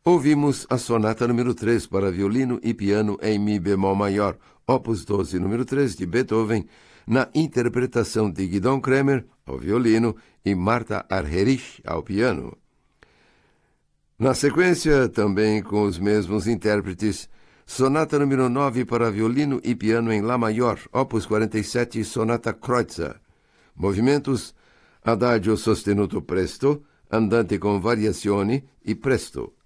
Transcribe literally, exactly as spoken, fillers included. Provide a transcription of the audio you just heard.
Ouvimos a sonata número três para violino e piano em mi bemol maior, opus doze, número três, de Beethoven, na interpretação de Guidon Kremer, ao violino, e Marta Argerich, ao piano. Na sequência, também com os mesmos intérpretes, sonata número nove para violino e piano em Lá maior, opus quarenta e sete, sonata Kreutzer. Movimentos Adagio sostenuto presto, andante con variazioni e presto.